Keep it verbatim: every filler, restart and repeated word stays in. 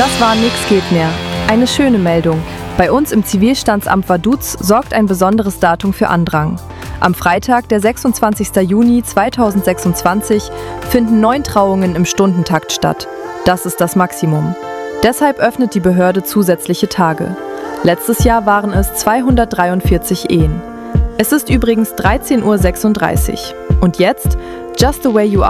Das war Nix geht mehr. Eine schöne Meldung. Bei uns im Zivilstandsamt Vaduz sorgt ein besonderes Datum für Andrang. Am Freitag, der sechsundzwanzigster Juni zweitausendsechsundzwanzig, finden neun Trauungen im Stundentakt statt. Das ist das Maximum. Deshalb öffnet die Behörde zusätzliche Tage. Letztes Jahr waren es zweihundertdreiundvierzig Ehen. Es ist übrigens dreizehn Uhr sechsunddreißig. Und jetzt Just the Way You Are